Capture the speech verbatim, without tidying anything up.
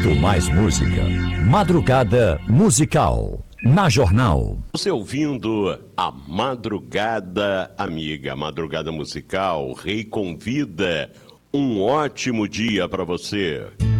Muito mais música. Madrugada musical. Na Jornal. Você ouvindo a Madrugada Amiga, Madrugada Musical, Rei convida. Um ótimo dia para você.